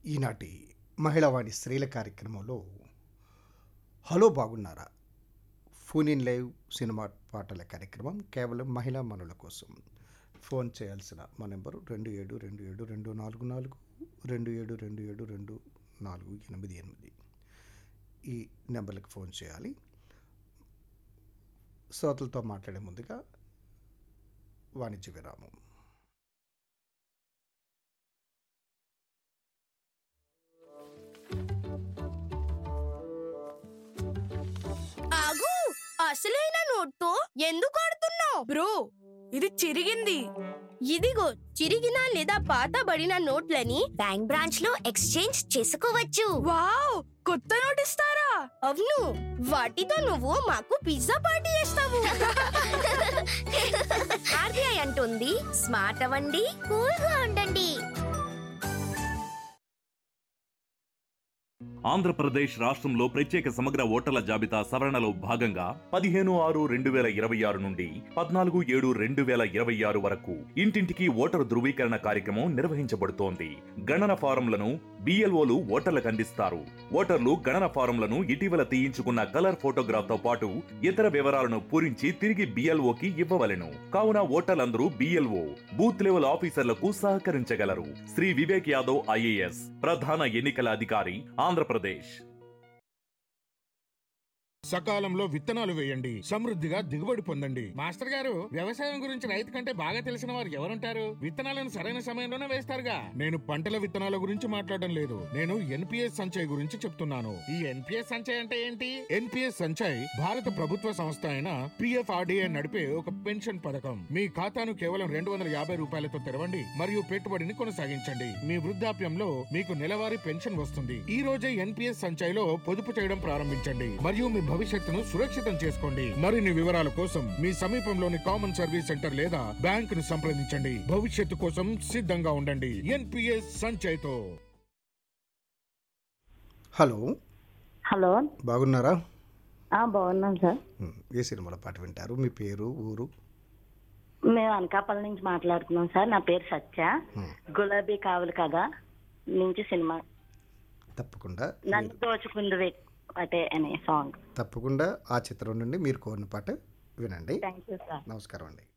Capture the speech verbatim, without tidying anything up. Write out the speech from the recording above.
ఈనాటి మహిళావాణి స్త్రీల కార్యక్రమంలో హలో బాగున్నారా ఫోన్ ఇన్ లైవ్ సినిమా పాటల కార్యక్రమం కేవలం మహిళా మనుల కోసం. ఫోన్ చేయాల్సిన మా నెంబరు రెండు ఏడు రెండు ఏడు రెండు నాలుగు నాలుగు రెండు ఏడు రెండు ఏడు రెండు నాలుగు ఎనిమిది ఎనిమిది. ఈ నెంబర్లకు ఫోన్ చేయాలి. శ్రోతలతో మాట్లాడే ముందుగా వాణిజ్య విరామం. ఆగు, అసలైన నోట్తో ఎందుకు ఆడుతున్నావు? బ్రో, ఇది చిరిగింది. ఇదిగో చిరిగిన లేదా పాతబడిన నోట్లని బ్యాంక్ బ్రాంచ్ లో ఎక్స్చేంజ్ చేసుకోవచ్చు. వావ్, కొత్త నోట్ ఇస్తారా? అవును, వాటితో నువ్వు మాకు పిజ్జా పార్టీ చేస్తావు. ఆర్బీఐ అంటుంది స్మార్ట్ అవ్వండి, కూల్ గా ఉండండి. ఆంధ్రప్రదేశ్ రాష్ట్రంలో ప్రత్యేక సమగ్ర ఓటర్ల జాబితా సవరణలో భాగంగా పదిహేను ఆరు రెండు వేల ఇరవై ఆరు నుండి పద్నాలుగు ఏడు రెండు వేల ఇరవై ఆరు వరకు ఇంటింటికి ఓటరు ధృవీకరణ కార్యక్రమం నిర్వహించబడుతోంది. గణన ఫారంలను బిఎల్ఓలు ఓటర్లకు అందిస్తారు. ఓటర్లు గణన ఫారంలను ఇటీవల తీయించుకున్న కలర్ ఫోటోగ్రాఫ్ తో పాటు ఇతర వివరాలను పూరించి తిరిగి బిఎల్ఓకి ఇవ్వవలెను. కావున ఓటర్లందరూ బిఎల్ఓ బూత్ లెవెల్ ఆఫీసర్లకు సహకరించగలరు. శ్రీ వివేక్ యాదవ్ ఐఏఎస్ ప్రధాన ఎన్నికల అధికారి, ఆంధ్రప్రదేశ్. సకాలంలో విత్తనాలు వేయండి, సమృద్ధిగా దిగుబడి పొందండి. మాస్టర్ గారు, వ్యవసాయం గురించి రైతు కంటే బాగా తెలిసిన వారు ఎవరుంటారు? విత్తనాలను సరైన సమయంలోనే వేస్తారుగా. నేను పంటల విత్తనాల గురించి మాట్లాడడం లేదు, నేను ఎన్పిఎస్ సంచయ్ గురించి చెప్తున్నాను. ఈ ఎన్పిఎస్ సంచయ్ అంటే ఏంటి? ఎన్పిఎస్ సంచయ్ భారత ప్రభుత్వ సంస్థ అయిన పిఎఫ్ఆర్డిఏ నడిపే ఒక పెన్షన్ పథకం. మీ ఖాతాను కేవలం రెండు వందల యాభై రూపాయలతో తెరవండి మరియు పెట్టుబడిని కొనసాగించండి. మీ వృద్ధాప్యంలో మీకు నెలవారీ పెన్షన్ వస్తుంది. ఈ రోజే ఎన్పిఎస్ సంచయ్ లో పొదుపు చేయడం ప్రారంభించండి మరియు మీ భవిష్యత్తును సురక్షితం చేసుకోండి. మరిన్ని వివరాల కోసం మీ సమీపంలోని కామన్ సర్వీస్ సెంటర్ లేదా బ్యాంక్ ను సంప్రదించండి. భవిష్యత్తు కోసం సిద్ధంగా ఉండండి. ఎన్పిఎస్ సంచయ్ తో. హలో హలో, బాగున్నారా? బాగున్నాం సార్. ఏ సినిమాలో పాట వింటారు? మీ పేరు, ఊరు? మేము అనకాపల్లి నుంచి మాట్లాడుతున్నాం సార్. నా పేరు సత్య. గులాబీ కావులు కదా నుంచి సినిమా తప్పకుండా నన్ను దోచుకుంది అటే అనే సాంగ్. తప్పకుండా ఆ చిత్రం నుండి మీరు కోరిన పాట వినండి. Thank you sir. నమస్కారం అండి.